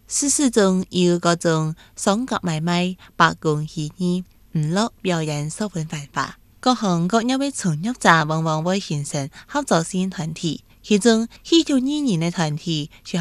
事实中有各種雙角買賣、白宮戲院、娛樂表演十分繁華。各行各業的從業者往往會形成合作性團體，其中1922的團體就